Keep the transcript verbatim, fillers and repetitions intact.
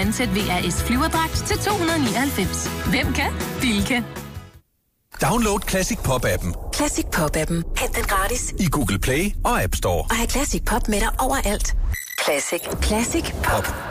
vandsæt V R S flyverdragt til to hundrede og nioghalvfems. Hvem kan? Bilka. Download Classic Pop-appen. Classic Pop-appen. Hent den gratis i Google Play og App Store. Og have Classic Pop med dig overalt. Classic. Classic Pop.